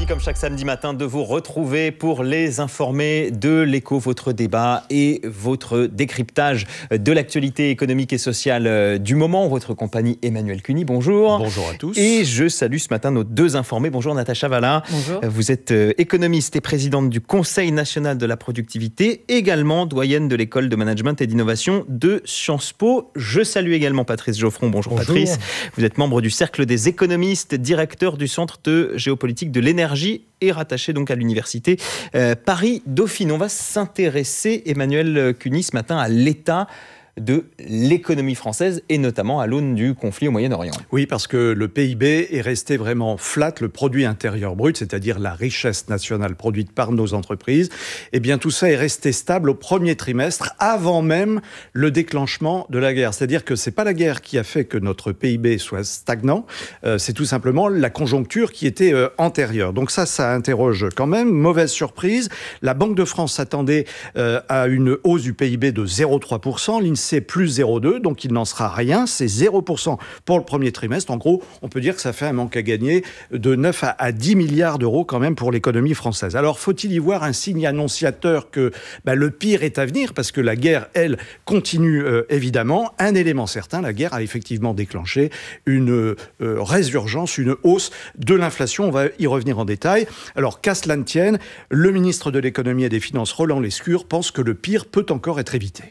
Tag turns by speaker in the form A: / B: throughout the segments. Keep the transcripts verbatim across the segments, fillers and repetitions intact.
A: ravi, comme chaque samedi matin, de vous retrouver pour les informer de l'écho, votre débat et votre décryptage de l'actualité économique et sociale du moment. Votre compagnie Emmanuel Cuny, bonjour.
B: Bonjour à tous.
A: Et je salue ce matin nos deux informés. Bonjour Natacha Valla.
C: Bonjour.
A: Vous êtes économiste et présidente du Conseil national de la productivité, également doyenne de l'école de management et d'innovation de Sciences Po. Je salue également Patrice Geoffron. Bonjour, Bonjour Patrice. Vous êtes membre du Cercle des économistes, directeur du Centre de géopolitique de l'énergie et rattaché donc à l'université euh, Paris-Dauphine. On va s'intéresser, Emmanuel Cuny, ce matin à l'état de l'économie française et notamment à l'aune du conflit au Moyen-Orient.
B: Oui, parce que le P I B est resté vraiment flat, le produit intérieur brut, c'est-à-dire la richesse nationale produite par nos entreprises. Eh bien, tout ça est resté stable au premier trimestre, avant même le déclenchement de la guerre. C'est-à-dire que c'est pas la guerre qui a fait que notre P I B soit stagnant, euh, c'est tout simplement la conjoncture qui était euh, antérieure. Donc ça, ça interroge quand même. Mauvaise surprise. La Banque de France s'attendait euh, à une hausse du P I B de zéro virgule trois pour cent. C'est plus zéro virgule deux, donc il n'en sera rien. C'est zéro pour cent pour le premier trimestre. En gros, on peut dire que ça fait un manque à gagner de neuf à dix milliards d'euros quand même pour l'économie française. Alors, faut-il y voir un signe annonciateur que bah, le pire est à venir? Parce que la guerre, elle, continue euh, évidemment. Un élément certain, la guerre a effectivement déclenché une euh, résurgence, une hausse de l'inflation. On va y revenir en détail. Alors, qu'à cela ne tienne, le ministre de l'économie et des finances, Roland Lescure, pense que le pire peut encore être évité.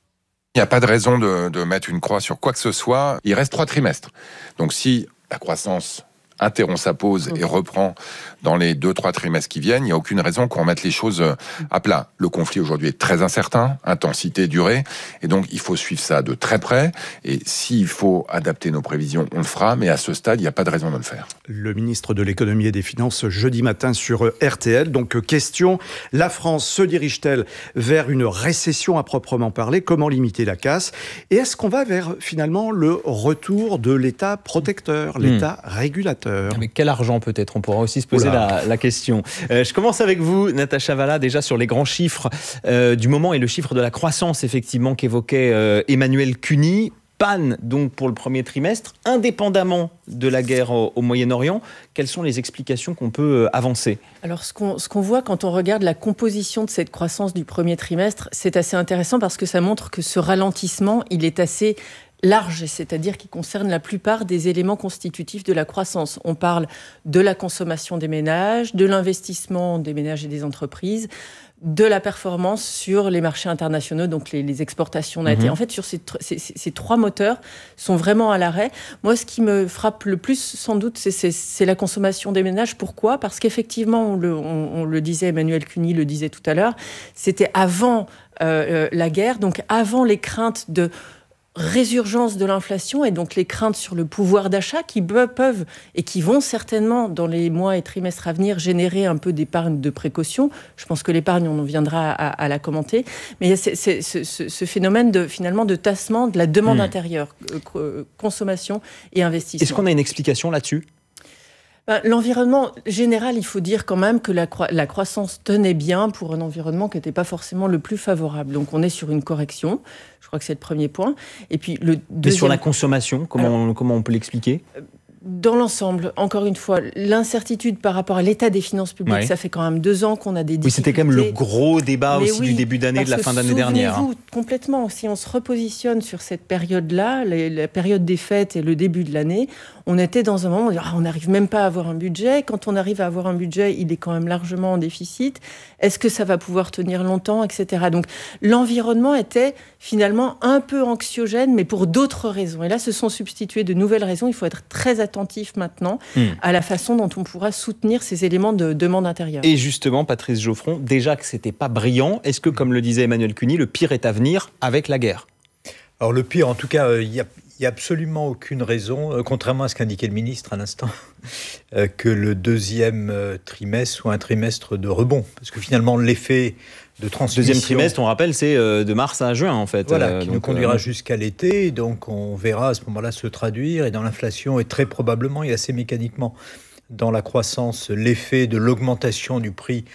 D: Il n'y a pas de raison de, de mettre une croix sur quoi que ce soit. Il reste trois trimestres. Donc si la croissance interrompt sa pause et reprend dans les deux, trois trimestres qui viennent, il n'y a aucune raison qu'on remette les choses à plat. Le conflit aujourd'hui est très incertain, intensité, durée, et donc il faut suivre ça de très près, et s'il faut adapter nos prévisions, on le fera, mais à ce stade, il n'y a pas de raison de le faire.
B: Le ministre de l'économie et des finances, jeudi matin sur R T L, donc question, la France se dirige-t-elle vers une récession à proprement parler? Comment limiter la casse? Et est-ce qu'on va vers finalement le retour de l'État protecteur, l'État mmh. régulateur?
A: Mais quel argent peut-être? On pourra aussi se poser la, la question. Euh, je commence avec vous, Natacha Valla, déjà sur les grands chiffres euh, du moment et le chiffre de la croissance, effectivement, qu'évoquait euh, Emmanuel Cuny. Panne, donc, pour le premier trimestre, indépendamment de la guerre au, au Moyen-Orient. Quelles sont les explications qu'on peut euh, avancer?
C: Alors, ce qu'on, ce qu'on voit quand on regarde la composition de cette croissance du premier trimestre, c'est assez intéressant parce que ça montre que ce ralentissement, il est assez large, c'est-à-dire qui concerne la plupart des éléments constitutifs de la croissance. On parle de la consommation des ménages, de l'investissement des ménages et des entreprises, de la performance sur les marchés internationaux, donc les, les exportations nettes. Mmh. Et en fait, sur ces, ces, ces trois moteurs sont vraiment à l'arrêt. Moi, ce qui me frappe le plus, sans doute, c'est, c'est, c'est la consommation des ménages. Pourquoi? Parce qu'effectivement, on le, on, on le disait, Emmanuel Cuny le disait tout à l'heure, c'était avant euh, la guerre, donc avant les craintes de résurgence de l'inflation et donc les craintes sur le pouvoir d'achat qui peuvent et qui vont certainement dans les mois et trimestres à venir générer un peu d'épargne de précaution. Je pense que l'épargne, on en viendra à, à la commenter. Mais il y a ce, ce, ce, ce phénomène de, finalement de tassement de la demande mmh. intérieure, euh, consommation et investissement.
A: Est-ce qu'on a une explication là-dessus ?
C: L'environnement général, il faut dire quand même que la, cro- la croissance tenait bien pour un environnement qui n'était pas forcément le plus favorable. Donc on est sur une correction, je crois que c'est le premier point. Et puis le deuxième...
A: Mais sur la consommation, comment, Alors, on, comment on peut l'expliquer ?
C: Dans l'ensemble, encore une fois, l'incertitude par rapport à l'état des finances publiques, ouais. ça fait quand même deux ans qu'on a des difficultés.
A: Oui, c'était quand même le gros débat
C: Mais
A: aussi
C: oui,
A: du début d'année, de la fin d'année dernière.
C: Souvenez-vous complètement, si on se repositionne sur cette période-là, la période des fêtes et le début de l'année, on était dans un moment où on n'arrive même pas à avoir un budget. Quand on arrive à avoir un budget, il est quand même largement en déficit. Est-ce que ça va pouvoir tenir longtemps, et cetera. Donc l'environnement était finalement un peu anxiogène, mais pour d'autres raisons. Et là, se sont substituées de nouvelles raisons. Il faut être très attentif attentif maintenant mmh. à la façon dont on pourra soutenir ces éléments de demande intérieure.
A: Et justement, Patrice Geoffron, déjà que c'était pas brillant, est-ce que, comme le disait Emmanuel Cuny, le pire est à venir avec la guerre?
E: Alors le pire, en tout cas, il euh, n'y a, a absolument aucune raison, euh, contrairement à ce qu'indiquait le ministre à l'instant, euh, que le deuxième euh, trimestre soit un trimestre de rebond. Parce que finalement, l'effet de transmission...
A: Deuxième trimestre, on rappelle, c'est euh, de mars à juin, en fait.
E: Voilà, euh, qui
A: donc,
E: nous conduira
A: euh...
E: jusqu'à l'été. Donc, on verra à ce moment-là se traduire. Et dans l'inflation, et très probablement et assez mécaniquement, dans la croissance, l'effet de l'augmentation du prix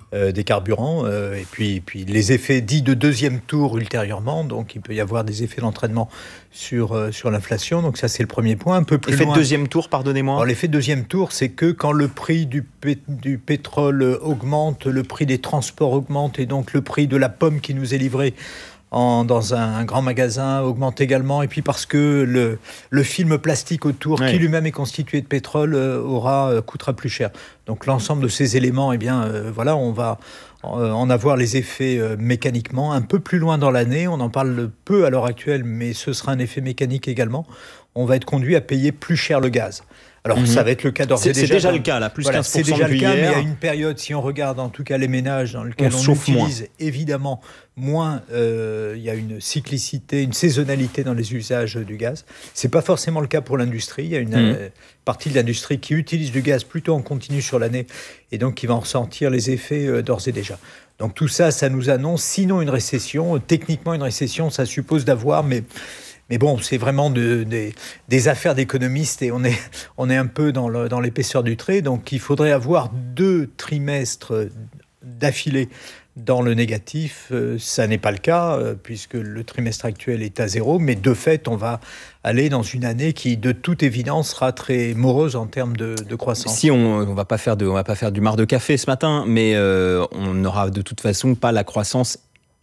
E: euh, des carburants, euh, et puis, puis les effets dits de deuxième tour ultérieurement, donc il peut y avoir des effets d'entraînement sur, euh, sur l'inflation, donc ça c'est le premier point. Un peu plus
A: Effet
E: loin.
A: de deuxième tour, pardonnez-moi.
E: Alors, l'effet de deuxième tour, c'est que quand le prix du, pé- du pétrole augmente, le prix des transports augmente, et donc le prix de la pomme qui nous est livrée En, dans un, un grand magasin augmente également, et puis parce que le, le film plastique autour,
A: oui.
E: qui lui-même est constitué de pétrole, euh, aura, euh, coûtera plus cher. Donc l'ensemble de ces éléments, eh bien, euh, voilà, on va euh, en avoir les effets euh, mécaniquement un peu plus loin dans l'année. On en parle peu à l'heure actuelle, mais ce sera un effet mécanique également. On va être conduit à payer plus cher le gaz. Alors, mmh. ça va être le cas d'ores et déjà.
A: C'est déjà
E: dans,
A: le cas, là, plus
E: voilà,
A: quinze pour cent
E: c'est déjà
A: depuis
E: le cas,
A: hier.
E: mais à une période, si on regarde en tout cas les ménages dans lesquels
A: on,
E: on,
A: on
E: utilise
A: moins.
E: évidemment moins, euh, il y a une cyclicité, une saisonnalité dans les usages du gaz. C'est pas forcément le cas pour l'industrie. Il y a une mmh. euh, partie de l'industrie qui utilise du gaz plutôt en continu sur l'année, et donc qui va en ressentir les effets euh, d'ores et déjà. Donc tout ça, ça nous annonce, sinon une récession. Techniquement, une récession, ça suppose d'avoir, mais... Mais bon, c'est vraiment de, de, des affaires d'économistes, et on est, on est un peu dans, le, dans l'épaisseur du trait. Donc il faudrait avoir deux trimestres d'affilée dans le négatif. Euh, ça n'est pas le cas, euh, puisque le trimestre actuel est à zéro. Mais de fait, on va aller dans une année qui, de toute évidence, sera très morose en termes de, de croissance.
A: Si on ne va pas faire de, on va pas faire du marc de café ce matin, mais euh, on n'aura de toute façon pas la croissance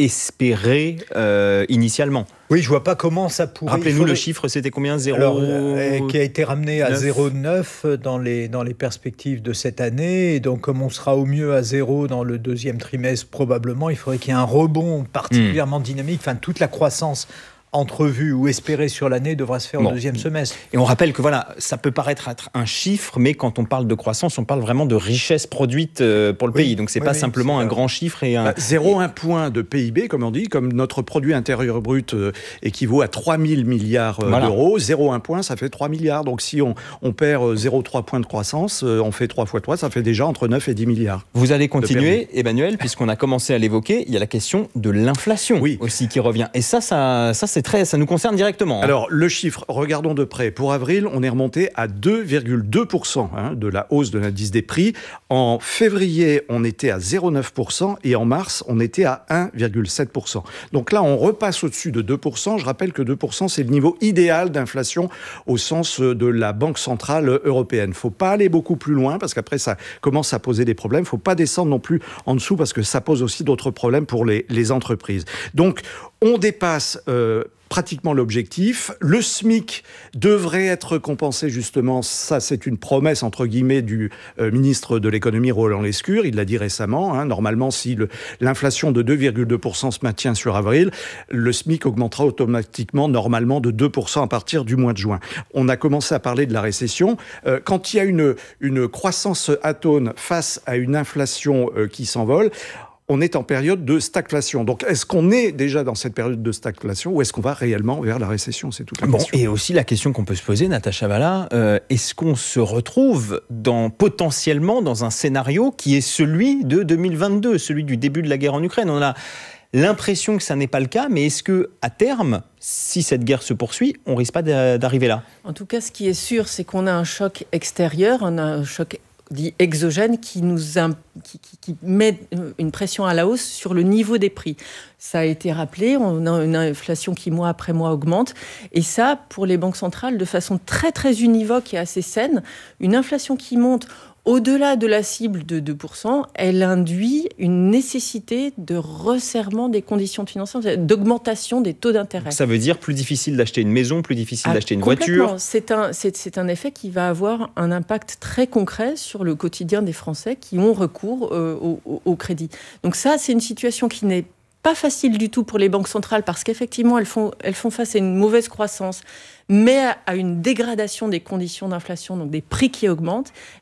A: espérée euh, initialement.
E: Oui, je vois pas comment ça pourrait...
A: Rappelez-nous
E: faudrait...
A: le chiffre, c'était combien? zéro
E: Alors, euh, qui a été ramené à zéro virgule neuf dans les, dans les perspectives de cette année. Et donc, comme on sera au mieux à zéro dans le deuxième trimestre, probablement, il faudrait qu'il y ait un rebond particulièrement mmh. dynamique. Enfin, toute la croissance entrevue ou espérée sur l'année devra se faire bon. au deuxième semestre.
A: Et on rappelle que voilà, ça peut paraître être un chiffre, mais quand on parle de croissance, on parle vraiment de richesse produite pour le oui, pays. Donc c'est oui, pas oui, simplement c'est un grand chiffre et un...
B: Bah, zéro virgule un point de P I B, comme on dit, comme notre produit intérieur brut euh, équivaut à trois mille milliards euh, voilà. d'euros. zéro virgule un point, ça fait trois milliards. Donc si on, on perd euh, zéro virgule trois points de croissance, euh, on fait trois fois trois, ça fait déjà entre neuf et dix milliards.
A: Vous allez continuer, Emmanuel, puisqu'on a commencé à l'évoquer. Il y a la question de l'inflation oui. aussi qui revient. Et ça, ça, ça, c'est très, ça nous concerne directement. Hein.
B: Alors, le chiffre, regardons de près. Pour avril, on est remonté à deux virgule deux pour cent hein, de la hausse de l'indice des prix. En février, on était à zéro virgule neuf pour cent et en mars, on était à un virgule sept pour cent. Donc là, on repasse au-dessus de deux pour cent. Je rappelle que deux pour cent, c'est le niveau idéal d'inflation au sens de la Banque centrale européenne. Il ne faut pas aller beaucoup plus loin parce qu'après, ça commence à poser des problèmes. Il ne faut pas descendre non plus en dessous parce que ça pose aussi d'autres problèmes pour les, les entreprises. Donc, on dépasse... Euh, pratiquement l'objectif. Le SMIC devrait être compensé justement, ça c'est une promesse entre guillemets du euh, ministre de l'économie Roland Lescure, il l'a dit récemment, hein, normalement si le, l'inflation de deux virgule deux pour cent se maintient sur avril, le SMIC augmentera automatiquement normalement de deux pour cent à partir du mois de juin. On a commencé à parler de la récession. Euh, quand il y a une, une croissance atone face à une inflation euh, qui s'envole, on est en période de stagflation. Donc, est-ce qu'on est déjà dans cette période de stagflation ou est-ce qu'on va réellement vers la récession? C'est toute la
A: bon,
B: question.
A: Et aussi la question qu'on peut se poser, Natacha Valla, euh, est-ce qu'on se retrouve dans, potentiellement dans un scénario qui est celui de deux mille vingt-deux, celui du début de la guerre en Ukraine? On a l'impression que ça n'est pas le cas, mais est-ce qu'à terme, si cette guerre se poursuit, on ne risque pas d'arriver là?
C: En tout cas, ce qui est sûr, c'est qu'on a un choc extérieur, on a un choc dit exogène qui nous imp... qui, qui, qui met une pression à la hausse sur le niveau des prix. Ça a été rappelé, on a une inflation qui mois après mois augmente, et ça, pour les banques centrales, de façon très très univoque et assez saine, une inflation qui monte au-delà de la cible de deux pour cent, elle induit une nécessité de resserrement des conditions financières, d'augmentation des taux d'intérêt.
A: Ça veut dire plus difficile d'acheter une maison, plus difficile
C: ah,
A: d'acheter une voiture.
C: C'est un, c'est, c'est un effet qui va avoir un impact très concret sur le quotidien des Français qui ont recours euh, au, au, au crédit. Donc ça, c'est une situation qui n'est pas facile du tout pour les banques centrales parce qu'effectivement, elles font, elles font face à une mauvaise croissance, mais à une dégradation des conditions d'inflation, donc des prix qui augmentent.